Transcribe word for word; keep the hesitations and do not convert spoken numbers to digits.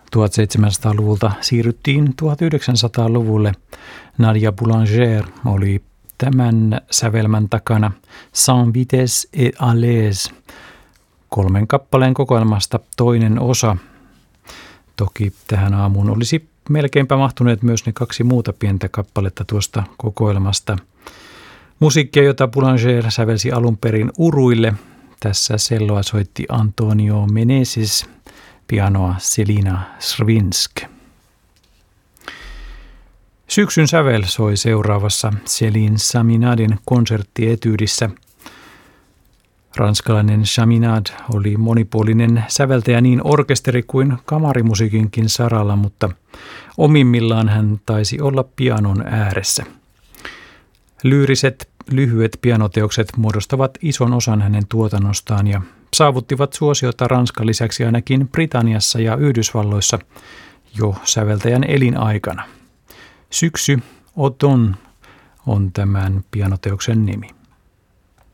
tuhatseitsemänsataaluvulta siirryttiin tuhatyhdeksänsataaluvulle. Nadia Boulanger oli tämän sävelmän takana. Sans vitesse et à l'aise, kolmen kappaleen kokoelmasta toinen osa. Toki tähän aamuun olisi melkeinpä mahtuneet myös ne kaksi muuta pientä kappaletta tuosta kokoelmasta. Musiikkia, jota Boulanger sävelsi alun perin uruille. Tässä selloa soitti Antonio Meneses, pianoa Selina Srvinsk. Syksyn sävel soi seuraavassa Céline Chaminadin konserttietyydissä. Ranskalainen Chaminade oli monipuolinen säveltäjä niin orkesteri- kuin kamarimusiikinkin saralla, mutta omimmillaan hän taisi olla pianon ääressä. Lyyriset, lyhyet pianoteokset muodostavat ison osan hänen tuotannostaan ja saavuttivat suosiota Ranskan lisäksi ainakin Britanniassa ja Yhdysvalloissa jo säveltäjän elinaikana. Syksy, automne on tämän pianoteoksen nimi.